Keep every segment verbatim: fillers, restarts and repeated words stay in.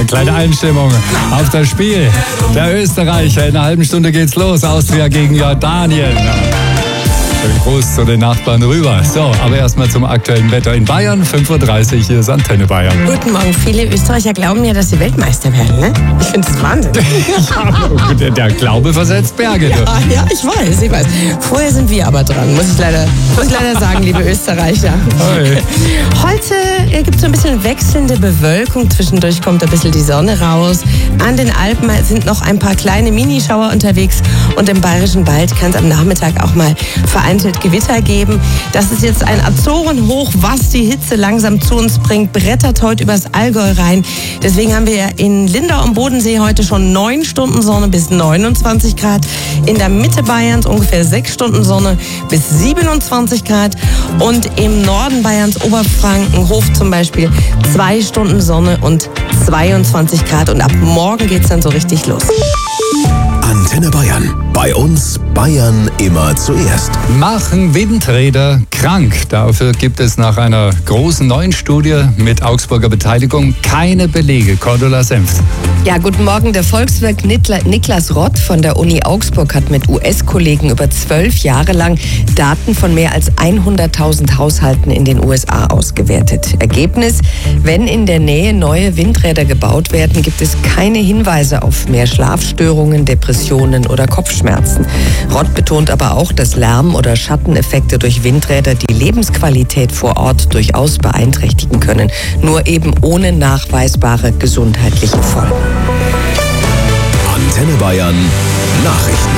Eine kleine Einstimmung auf das Spiel der Österreicher. In einer halben Stunde geht's los. Austria gegen Jordanien. Schönen Gruß zu den Nachbarn rüber. So, aber erstmal zum aktuellen Wetter in Bayern. fünf Uhr dreißig, hier ist Antenne Bayern. Guten Morgen. Viele Österreicher glauben ja, dass sie Weltmeister werden, ne? Ich finde das Wahnsinn. Ja, der, der Glaube versetzt Berge. Ja, ja, ich weiß, ich weiß. Vorher sind wir aber dran, muss ich leider, muss ich leider sagen, liebe Österreicher. Hey. Heute gibt es so ein bisschen wechselnde Bewölkung. Zwischendurch kommt ein bisschen die Sonne raus. An den Alpen sind noch ein paar kleine Minischauer unterwegs. Und im Bayerischen Wald kann es am Nachmittag auch mal vereinzelt Gewitter geben. Das ist jetzt ein Azorenhoch, was die Hitze langsam zu uns bringt. Brettert heute übers Allgäu rein. Deswegen haben wir in Lindau am Bodensee heute schon neun Stunden Sonne bis neunundzwanzig Grad. In der Mitte Bayerns ungefähr sechs Stunden Sonne bis siebenundzwanzig Grad. Und im Norden Bayerns, Oberfranken, Hof zum Beispiel, zwei Stunden Sonne und zweiundzwanzig Grad. Und ab morgen geht's dann so richtig los. Antenne Bayern. Bei uns Bayern immer zuerst. Machen Windräder krank? Dafür gibt es nach einer großen neuen Studie mit Augsburger Beteiligung keine Belege. Cordula Senft. Ja, guten Morgen. Der Volkswirt Niklas Rott von der Uni Augsburg hat mit U S-Kollegen über zwölf Jahre lang Daten von mehr als hunderttausend Haushalten in den U S A ausgewertet. Ergebnis: Wenn in der Nähe neue Windräder gebaut werden, gibt es keine Hinweise auf mehr Schlafstörungen, Depressionen oder Kopfschmerzen. Rott betont aber auch, dass Lärm- oder Schatteneffekte durch Windräder die Lebensqualität vor Ort durchaus beeinträchtigen können, nur eben ohne nachweisbare gesundheitliche Folgen. Antenne Bayern Nachrichten.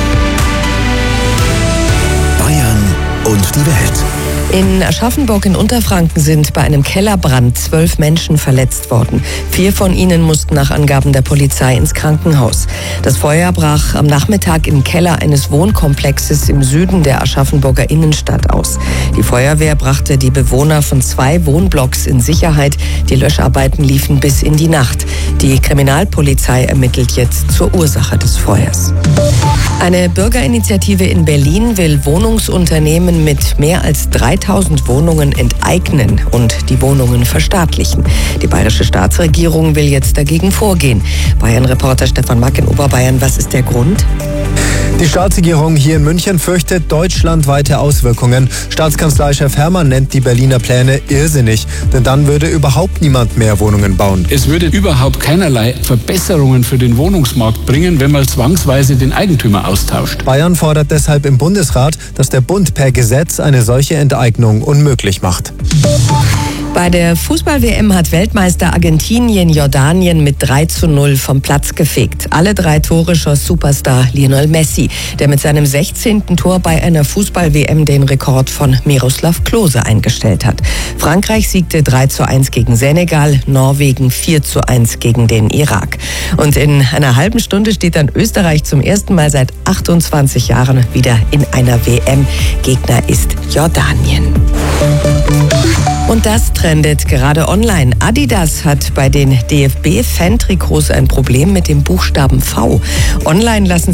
Bayern und die Welt. In Aschaffenburg in Unterfranken sind bei einem Kellerbrand zwölf Menschen verletzt worden. Vier von ihnen mussten nach Angaben der Polizei ins Krankenhaus. Das Feuer brach am Nachmittag im Keller eines Wohnkomplexes im Süden der Aschaffenburger Innenstadt aus. Die Feuerwehr brachte die Bewohner von zwei Wohnblocks in Sicherheit. Die Löscharbeiten liefen bis in die Nacht. Die Kriminalpolizei ermittelt jetzt zur Ursache des Feuers. Eine Bürgerinitiative in Berlin will Wohnungsunternehmen mit mehr als dreitausend Wohnungen enteignen und die Wohnungen verstaatlichen. Die bayerische Staatsregierung will jetzt dagegen vorgehen. Bayern-Reporter Stefan Mack in Oberbayern, was ist der Grund? Die Staatsregierung hier in München fürchtet deutschlandweite Auswirkungen. Staatskanzleichef Hermann nennt die Berliner Pläne irrsinnig, denn dann würde überhaupt niemand mehr Wohnungen bauen. Es würde überhaupt keinerlei Verbesserungen für den Wohnungsmarkt bringen, wenn man zwangsweise den Eigentümer austauscht. Bayern fordert deshalb im Bundesrat, dass der Bund per Gesetz eine solche Enteignung unmöglich macht. Bei der Fußball-W M hat Weltmeister Argentinien Jordanien mit drei zu null vom Platz gefegt. Alle drei Tore schoss Superstar Lionel Messi, der mit seinem sechzehnten Tor bei einer Fußball-W M den Rekord von Miroslav Klose eingestellt hat. Frankreich siegte drei zu eins gegen Senegal, Norwegen vier zu eins gegen den Irak. Und in einer halben Stunde steht dann Österreich zum ersten Mal seit achtundzwanzig Jahren wieder in einer W M. Gegner ist Jordanien. Und das trendet gerade online. Adidas hat bei den D F B-Fan-Trikots ein Problem mit dem Buchstaben V. Online lassen